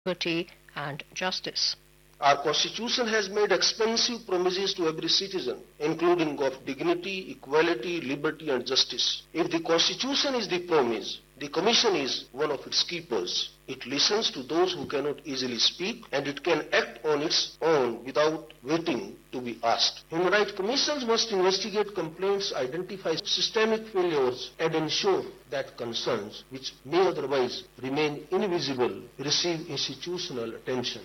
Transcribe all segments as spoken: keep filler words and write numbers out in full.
liberty and justice. Our Constitution has made expansive promises to every citizen, including of dignity, equality, liberty and justice. If the Constitution is the promise, the Commission is one of its keepers. It listens to those who cannot easily speak, and it can act on its own without waiting to be asked. Human Rights Commissions must investigate complaints, identify systemic failures, and ensure that concerns which may otherwise remain invisible receive institutional attention.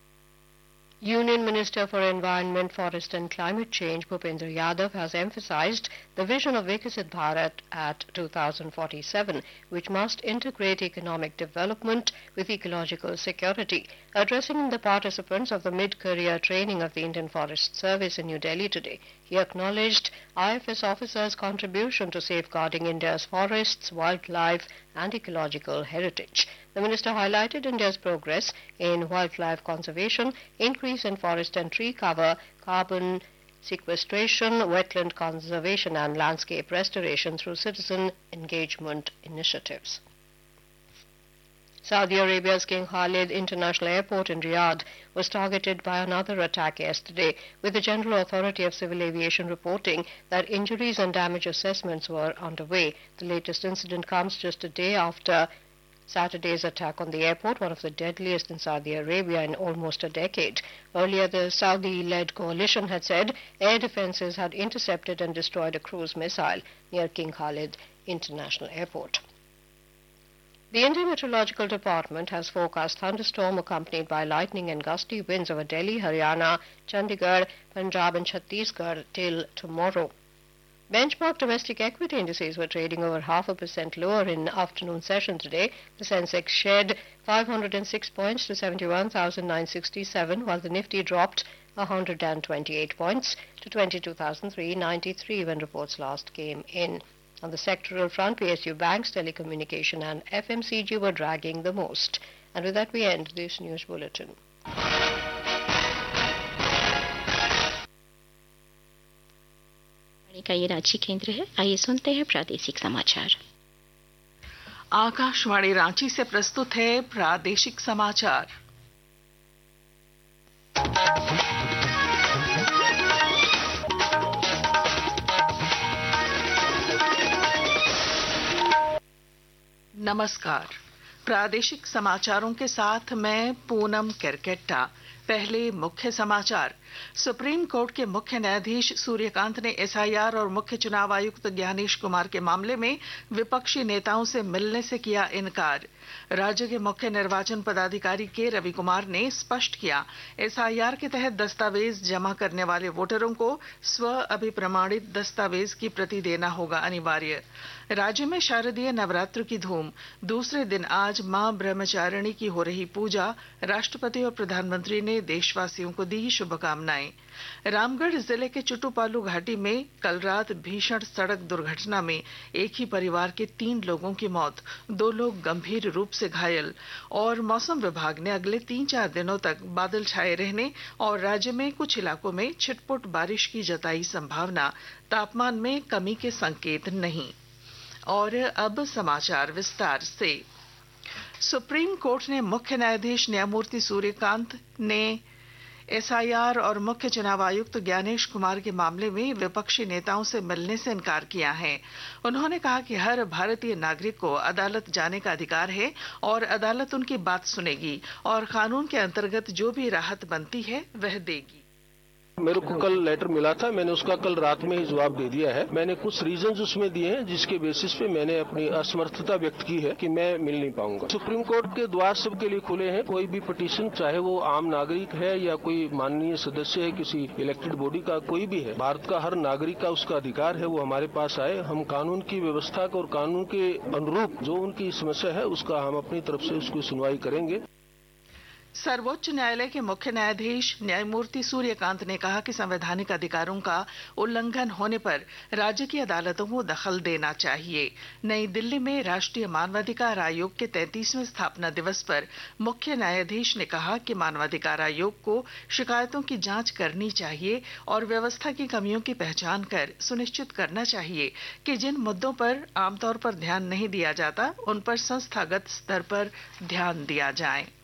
Union Minister for Environment, Forest and Climate Change, Bhupendra Yadav, has emphasized the vision of Viksit Bharat at two thousand forty-seven, which must integrate economic development with ecological security. Addressing the participants of the mid-career training of the Indian Forest Service in New Delhi today, he acknowledged I F S officers' contribution to safeguarding India's forests, wildlife and ecological heritage. The minister highlighted India's progress in wildlife conservation, increase in forest and tree cover, carbon sequestration, wetland conservation and landscape restoration through citizen engagement initiatives. Saudi Arabia's King Khalid International Airport in Riyadh was targeted by another attack yesterday, with the General Authority of Civil Aviation reporting that injuries and damage assessments were underway. The latest incident comes just a day after Saturday's attack on the airport, one of the deadliest in Saudi Arabia in almost a decade. Earlier, the Saudi-led coalition had said air defenses had intercepted and destroyed a cruise missile near King Khalid International Airport. The Indian Meteorological Department has forecast thunderstorm accompanied by lightning and gusty winds over Delhi, Haryana, Chandigarh, Punjab and Chhattisgarh till tomorrow. Benchmark domestic equity indices were trading over half a percent lower in afternoon session today. The Sensex shed five hundred six points to seventy-one thousand nine hundred sixty-seven, while the Nifty dropped one hundred twenty-eight points to twenty-two thousand three hundred ninety-three when reports last came in. On the sectoral front, P S U banks, telecommunication and F M C G were dragging the most. And with that, we end this news bulletin. का ये रांची केंद्र है। आइए सुनते हैं प्रादेशिक समाचार। आकाशवाणी रांची से प्रस्तुत है प्रादेशिक समाचार। नमस्कार, प्रादेशिक समाचारों के साथ मैं पूनम केरकेट्टा। पहले मुख्य समाचार। सुप्रीम कोर्ट के मुख्य न्यायाधीश सूर्यकांत ने एसआईआर और मुख्य चुनाव आयुक्त ज्ञानेश कुमार के मामले में विपक्षी नेताओं से मिलने से किया इनकार। राज्य के मुख्य निर्वाचन पदाधिकारी के रवि कुमार ने स्पष्ट किया, एसआईआर के तहत दस्तावेज जमा करने वाले वोटरों को स्व अभिप्रमाणित दस्तावेज की प्रति देना होगा अनिवार्य। राज्य में शारदीय नवरात्र की धूम। दूसरे दिन आज मां ब्रह्मचारिणी की हो रही पूजा। राष्ट्रपति और प्रधानमंत्री ने देशवासियों को दी शुभकामनाएं। रामगढ़ जिले के चुटुपालू घाटी में कल रात भीषण सड़क दुर्घटना में एक ही परिवार के तीन लोगों की मौत, दो लोग गंभीर रूप से घायल। और मौसम विभाग ने अगले तीन चार दिनों तक बादल छाए रहने और राज्य में कुछ इलाकों में छिटपुट बारिश की जताई संभावना। तापमान में कमी के संकेत नहीं। और अब समाचार विस्तार से। सुप्रीम कोर्ट ने मुख्य न्यायाधीश न्यायमूर्ति सूर्यकांत ने एसआईआर और मुख्य चुनाव आयुक्त ज्ञानेश कुमार के मामले में विपक्षी नेताओं से मिलने से इनकार किया है। उन्होंने कहा कि हर भारतीय नागरिक को अदालत जाने का अधिकार है और अदालत उनकी बात सुनेगी और कानून के अंतर्गत जो भी राहत बनती है वह देगी। मेरे को कल लेटर मिला था, मैंने उसका कल रात में ही जवाब दे दिया है। मैंने कुछ रीजंस उसमें दिए हैं जिसके बेसिस पे मैंने अपनी असमर्थता व्यक्त की है कि मैं मिल नहीं पाऊंगा। सुप्रीम कोर्ट के द्वार सबके लिए खुले हैं। कोई भी पिटीशन, चाहे वो आम नागरिक है या कोई माननीय सदस्य है किसी इलेक्टेड बॉडी का, कोई भी है, भारत का हर नागरिक का उसका अधिकार है वो हमारे पास आए। हम कानून की व्यवस्था को और कानून के अनुरूप जो उनकी समस्या है उसका हम अपनी तरफ से उसकी सुनवाई करेंगे। सर्वोच्च न्यायालय के मुख्य न्यायाधीश न्यायमूर्ति सूर्यकांत ने कहा कि संवैधानिक अधिकारों का उल्लंघन होने पर राज्य की अदालतों को दखल देना चाहिए। नई दिल्ली में राष्ट्रीय मानवाधिकार आयोग के तैंतीसवें स्थापना दिवस पर मुख्य न्यायाधीश ने कहा कि मानवाधिकार आयोग को शिकायतों की जांच करनी चाहिए और व्यवस्था की कमियों की पहचान कर सुनिश्चित करना चाहिए कि जिन मुद्दों पर आमतौर पर ध्यान नहीं दिया जाता उन पर संस्थागत स्तर पर ध्यान दिया जाए।